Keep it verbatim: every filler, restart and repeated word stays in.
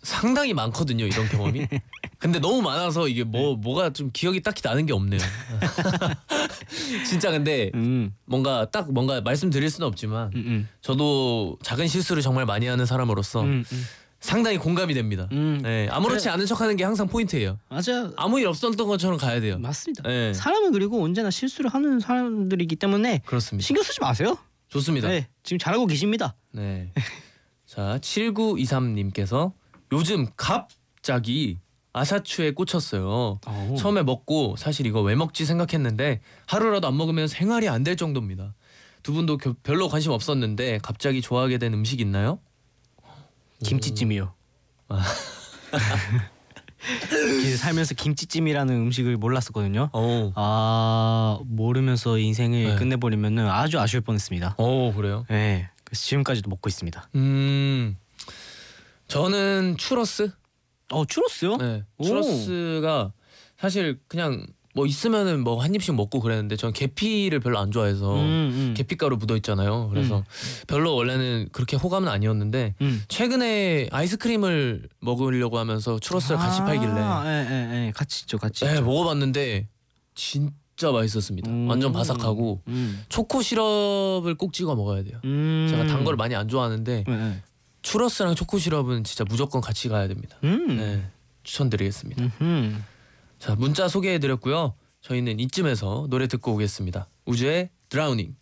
상당히 많거든요, 이런 경험이. 근데 너무 많아서 이게 뭐 뭐가 좀 기억이 딱히 나는 게 없네요. 진짜 근데 음. 뭔가 딱 뭔가 말씀드릴 수는 없지만 음, 음. 저도 작은 실수를 정말 많이 하는 사람으로서 음, 음. 상당히 공감이 됩니다. 음. 네, 아무렇지 그래. 않은 척하는 게 항상 포인트예요. 맞아. 아무 일 없었던 것처럼 가야 돼요. 맞습니다. 네. 사람은 그리고 언제나 실수를 하는 사람들이기 때문에 그렇습니다. 신경 쓰지 마세요. 좋습니다. 네, 지금 잘하고 계십니다. 네. 자, 칠구이삼 님께서 요즘 갑자기 아샤추에 꽂혔어요. 오. 처음에 먹고 사실 이거 왜 먹지 생각했는데 하루라도 안 먹으면 생활이 안 될 정도입니다. 두 분도 겨, 별로 관심 없었는데 갑자기 좋아하게 된 음식 있나요? 김치찜이요. 아. 살면서 김치찜이라는 음식을 몰랐었거든요. 오. 아, 모르면서 인생을 네. 끝내버리면은 아주 아쉬울 뻔했습니다. 오, 그래요? 네, 그래서 지금까지도 먹고 있습니다. 음, 저는 추러스. 어, 추러스요? 네, 오. 추러스가 사실 그냥 뭐 있으면은 뭐 한 입씩 먹고 그랬는데 전 계피를 별로 안 좋아해서 음, 음. 계피가루 묻어 있잖아요. 그래서 음. 별로 원래는 그렇게 호감은 아니었는데 음. 최근에 아이스크림을 먹으려고 하면서 추러스를 같이 팔길래 아, 예, 예, 예. 같이 있죠, 같이 네, 있죠. 먹어봤는데 진짜 맛있었습니다. 음. 완전 바삭하고 음. 초코 시럽을 꼭 찍어 먹어야 돼요. 음. 제가 단 걸 많이 안 좋아하는데 예, 예. 추러스랑 초코 시럽은 진짜 무조건 같이 가야 됩니다. 음. 네, 추천드리겠습니다. 음. 자, 문자 소개해드렸고요. 저희는 이쯤에서 노래 듣고 오겠습니다. 우주의 드라우닝.